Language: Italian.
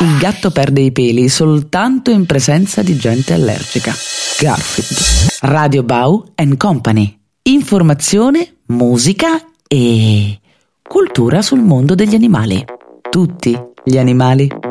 Il gatto perde i peli soltanto in presenza di gente allergica. Garfield. Radio Bau & Company. Informazione, musica e cultura sul mondo degli animali. Tutti gli animali.